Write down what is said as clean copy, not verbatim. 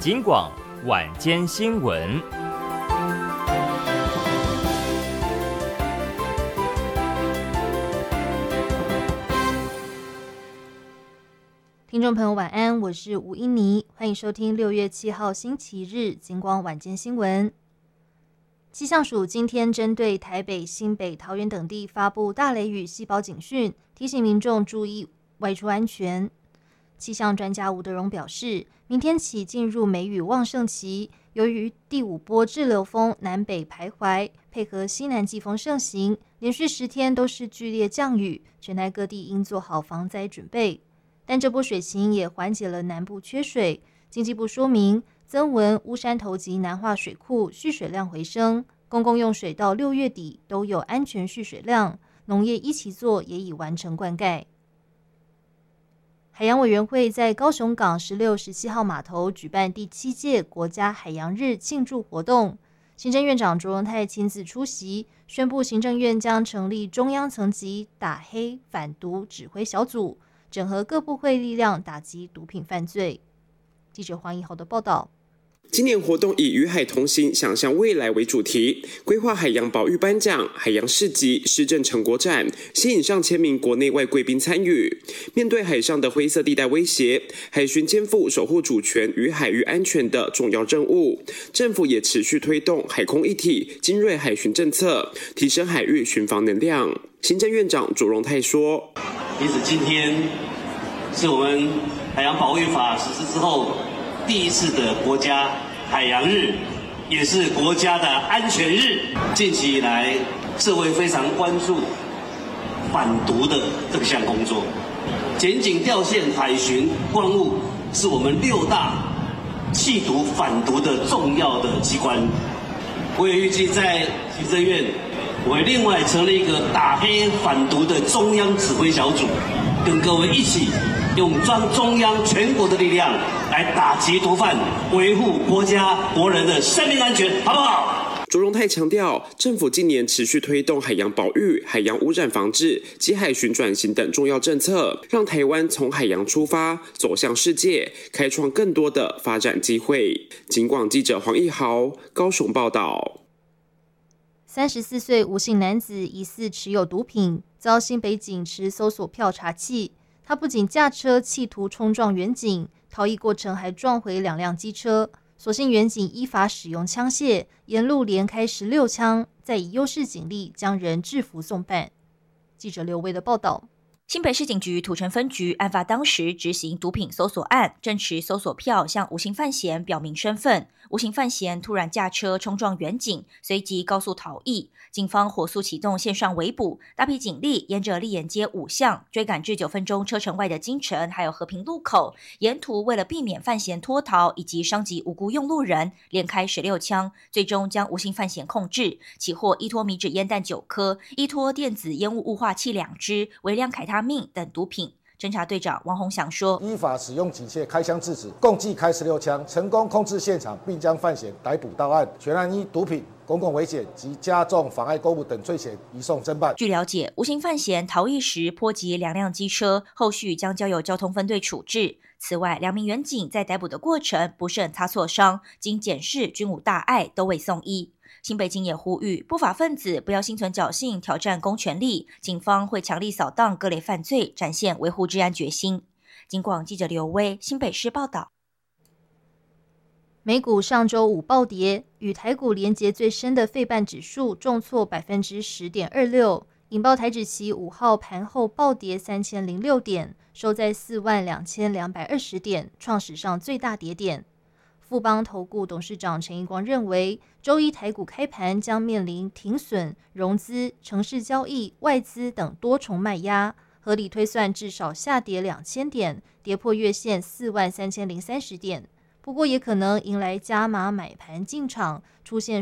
警广晚间新闻。 听众朋友晚安，我是吴英妮，欢迎收听6月7号星期日警广晚间新闻。气象署今天针对台北、新北、桃园等地发布大雷雨细胞警讯，提醒民众注意外出安全。气象专家吴德荣表示，明天起进入梅雨旺盛期，由于第5波滞留锋南北徘徊，配合西南季风盛行，连续10天都是剧烈降雨，全台各地应做好防灾准备。但这波水情也缓解了南部缺水。经济部说明，曾文、乌山头及南化水库蓄水量回升，公共用水到6月底都有安全蓄水量，农业一期作也已完成灌溉。海洋委员会在高雄港16、17号码头举办第7届国家海洋日庆祝活动，行政院长卓荣泰亲自出席，宣布行政院将成立中央层级打黑反毒指挥小组，整合各部会力量打击毒品犯罪。记者黄怡豪的报道。 今年活动以与海同行，想象未来为主题，规划海洋保育颁奖、海洋市集、施政成果展，吸引上千名国内外贵宾参与。面对海上的灰色地带威胁，海巡肩负守护主权与海域安全的重要任务。政府也持续推动海空一体、精锐海巡政策，提升海域巡防能量。行政院长卓荣泰说：“ 因此，今天是我们海洋保育法实施之后第一次的国家海洋日，也是国家的安全日。近期以来，社会非常关注反毒的这项工作。检警调线、海巡、关务是我们6大缉毒反毒的重要的机关。我也预计在行政院，我会另外成立一个打黑反毒的中央指挥小组，跟各位一起用中央全国的力量来打击毒贩，维护国家国人的生命安全，好不好？” 卓荣泰强调，政府近年持续推动海洋保育、海洋污染防治及海巡转型等重要政策，让台湾从海洋出发，走向世界，开创更多的发展机会。警广记者黄义豪高雄报道。 34岁吴姓男子疑似持有毒品，遭新北警持搜索票查缉。他不仅驾车企图冲撞远警，逃逸过程还撞回2辆机车。所幸远警依法使用枪械，沿路连开16枪，再以优势警力将人制服送办。记者刘威的报道。 新北市警局土城分局案发当时执行毒品搜索案，正持搜索票向无形犯嫌表明身份。无形犯嫌突然驾车冲撞远警，随即高速逃逸。警方火速启动线上围捕，大批警力沿着立眼街5巷追赶至9分钟车程外的金城还有和平路口，沿途为了避免犯嫌脱逃以及伤及无辜用路人，连开16枪，最终将无形犯嫌控制，起获依托米脂烟弹9颗、依托电子烟雾雾化器2支、微量凯他命等毒品。侦查队长王宏祥说：“ 依法使用警械开枪制止，共计开16枪，成功控制现场，并将犯嫌逮捕到案。全案依毒品、公共危险及加重妨碍公务等罪嫌移送侦办。”据了解，无形犯嫌逃逸时波及2辆机车，后续将交由交通分队处置。此外，2名员警在逮捕的过程不慎擦挫伤，经检视均无大碍，都未送医。新北警也呼吁不法分子不要心存侥幸挑战公权力，警方会强力扫荡各类犯罪，展现维护治安决心。警广记者刘威新北市报道。 美股上周5暴跌，与台股连结最深的费半指数重挫 10.26%， 引爆台指期5号盘后暴跌3006点，收在42220点，创史上最大跌点。富邦投顾董事长陈义光认为，周一台股开盘将面临停损、融资、程式交易、外资等多重卖压，合理推算至少下跌2000点，跌破月线43030点。不过也可能迎来加码买盘进场，出现